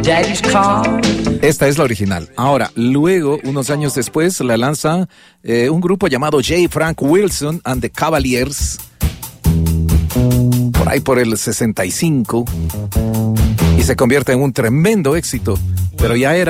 Esta es la original. Ahora, luego, unos años después, la lanza un grupo llamado J. Frank Wilson and the Cavaliers, por ahí por el 65, y se convierte en un tremendo éxito, pero ya era